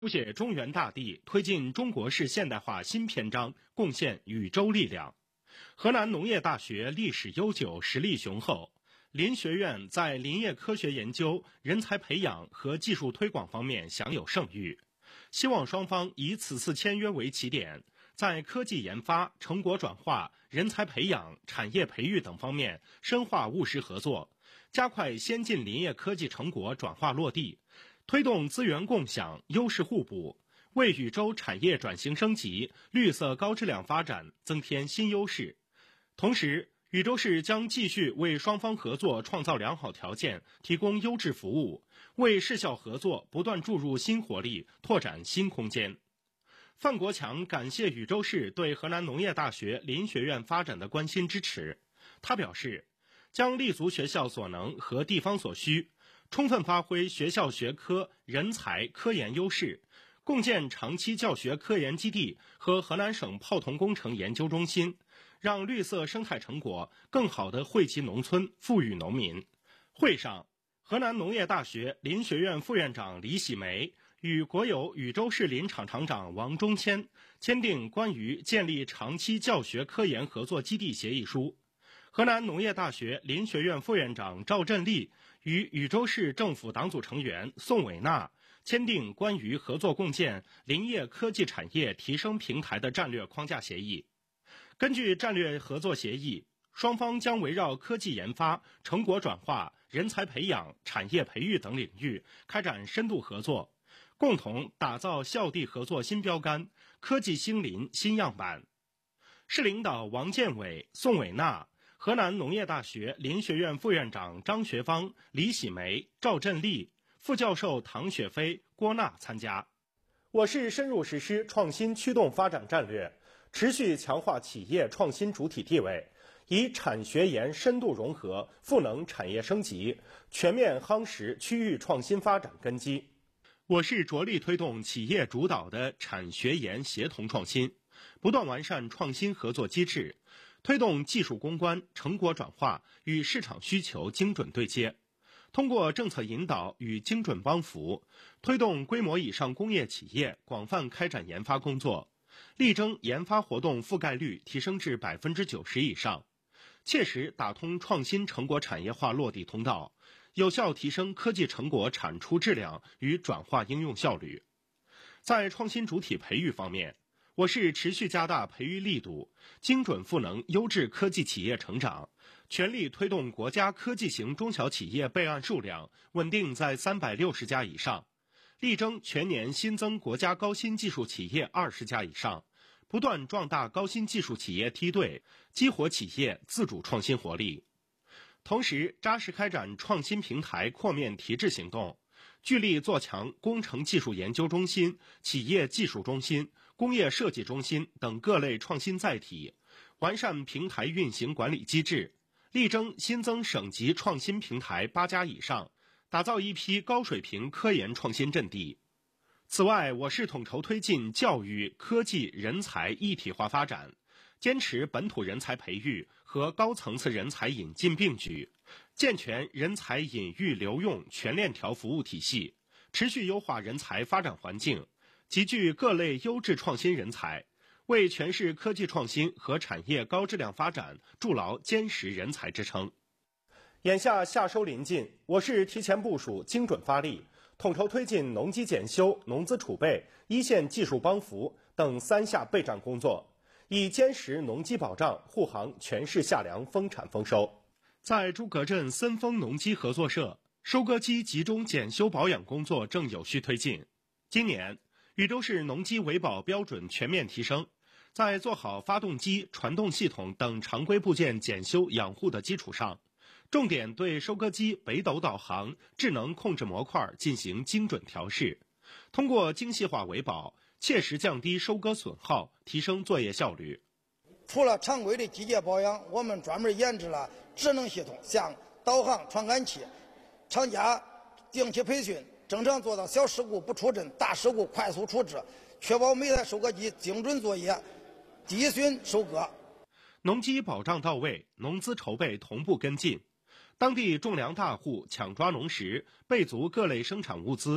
书写中原大地，推进中国式现代化新篇章，贡献宇宙力量。河南农业大学历史悠久，实力雄厚，林学院在林业科学研究、人才培养和技术推广方面享有盛誉。希望双方以此次签约为起点，在科技研发、成果转化、人才培养、产业培育等方面深化务实合作，加快先进林业科技成果转化落地，推动资源共享、优势互补，为禹州产业转型升级、绿色高质量发展增添新优势。同时，禹州市将继续为双方合作创造良好条件，提供优质服务，为市校合作不断注入新活力，拓展新空间。范国强感谢禹州市对河南农业大学林学院发展的关心支持。他表示，将立足学校所能和地方所需，充分发挥学校学科、人才、科研优势，共建长期教学科研基地和河南省泡桐工程研究中心，让绿色生态成果更好地惠及农村、富裕农民。会上，河南农业大学林学院副院长李喜梅与国有禹州市林场厂长王忠谦签订关于建立长期教学科研合作基地协议书。河南农业大学林学院副院长赵振利与禹州市政府党组成员宋伟娜签订关于合作共建林业科技产业提升平台的战略框架协议。根据战略合作协议，双方将围绕科技研发、成果转化、人才培养、产业培育等领域开展深度合作，共同打造校地合作新标杆、科技兴林新样板。市领导王建伟、宋伟娜、河南农业大学林学院副院长张学芳、李喜梅、赵振利、副教授唐雪飞、郭娜参加。我市深入实施创新驱动发展战略，持续强化企业创新主体地位，以产学研深度融合赋能产业升级，全面夯实区域创新发展根基。我市着力推动企业主导的产学研协同创新，不断完善创新合作机制，推动技术攻关、成果转化与市场需求精准对接，通过政策引导与精准帮扶，推动规模以上工业企业广泛开展研发工作，力争研发活动覆盖率提升至90%以上，切实打通创新成果产业化落地通道，有效提升科技成果产出质量与转化应用效率。在创新主体培育方面，我市持续加大培育力度，精准赋能优质科技企业成长，全力推动国家科技型中小企业备案数量稳定在360家以上，力争全年新增国家高新技术企业20家以上，不断壮大高新技术企业梯队，激活企业自主创新活力。同时，扎实开展创新平台扩面提质行动，聚力做强工程技术研究中心、企业技术中心、工业设计中心等各类创新载体，完善平台运行管理机制，力争新增省级创新平台8家以上，打造一批高水平科研创新阵地。此外，我市统筹推进教育、科技、人才一体化发展，坚持本土人才培育和高层次人才引进并举，健全人才引育留用全链条服务体系，持续优化人才发展环境，集聚各类优质创新人才，为全市科技创新和产业高质量发展筑牢坚实人才支撑。眼下夏收临近，我市提前部署，精准发力，统筹推进农机检修、农资储备、一线技术帮扶等3下备战工作，以坚实农机保障护航全市夏粮丰产丰收。在诸葛镇森丰农机合作社，收割机集中检修保养工作正有序推进。今年，禹州市农机维保标准全面提升，在做好发动机、传动系统等常规部件检修养护的基础上，重点对收割机北斗导航、智能控制模块进行精准调试，通过精细化维保，切实降低收割损耗，提升作业效率。 除了常规的机械保养，我们专门研制了智能系统，像导航传感器，厂家定期培训，正常做到小事故不出阵，大事故快速处置，确保每台收割机精准作业，低损收割。 农机保障到位，农资筹备同步跟进。当地种粮大户抢抓农时，备足各类生产物资，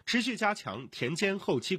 持续加强田间后期